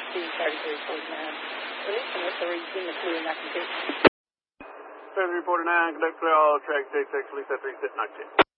Releasing authority in the fluid application. 7349, conduct clear all tracks, 86, release at 3, sit, knock 10.